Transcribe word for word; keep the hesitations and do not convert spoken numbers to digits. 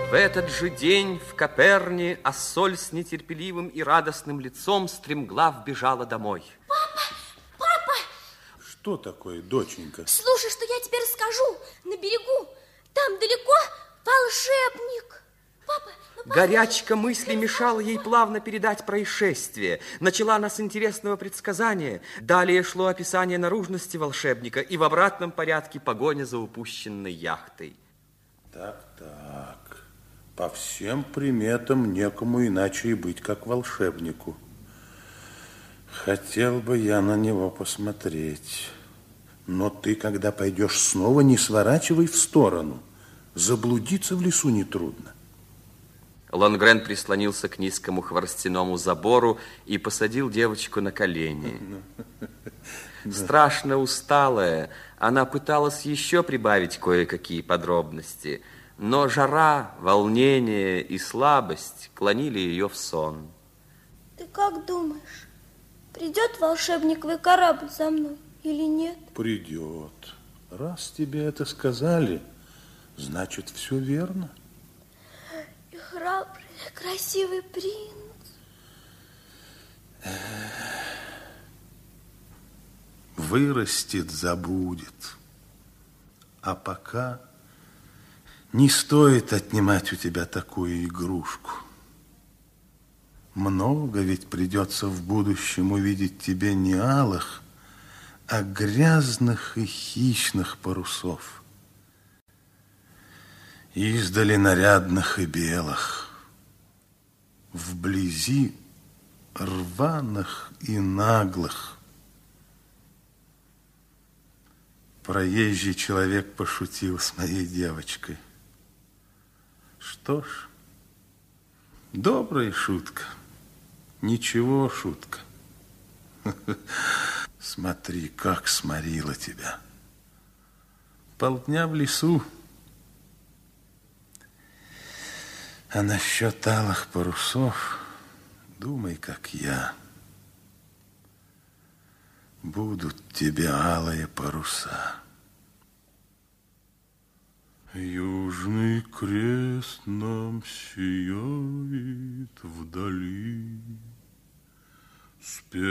В этот же день в Коперне Ассоль с нетерпеливым и радостным лицом стремглав бежала домой. Папа! Папа! Что такое, доченька? Слушай, что я тебе расскажу. На берегу, там далеко, волшебник. Папа, ну, Горячка мысли мешала ей плавно передать происшествие. Начала она с интересного предсказания. Далее шло описание наружности волшебника и в обратном порядке погоня за упущенной яхтой. Так, так. По всем приметам некому иначе и быть, как волшебнику. Хотел бы я на него посмотреть. Но ты, когда пойдешь снова, не сворачивай в сторону. Заблудиться в лесу нетрудно. Лонгрен прислонился к низкому хворостяному забору и посадил девочку на колени. Страшно усталая, она пыталась еще прибавить кое-какие подробности, но жара, волнение и слабость клонили ее в сон. Ты как думаешь, придет волшебниковый корабль за мной или нет? Придет. Раз тебе это сказали, значит, все верно. И храбрый, красивый принц. Вырастет, забудет. А пока не стоит отнимать у тебя такую игрушку. Много ведь придется в будущем увидеть тебе не алых, а грязных и хищных парусов. Издали нарядных и белых, вблизи рваных и наглых. Проезжий человек пошутил с моей девочкой. Что ж, добрая шутка. Ничего, шутка. Смотри, как сморила тебя. Полдня в лесу. А насчет алых парусов, думай, как я. Будут тебе алые паруса. Южный крест нам сияет вдали.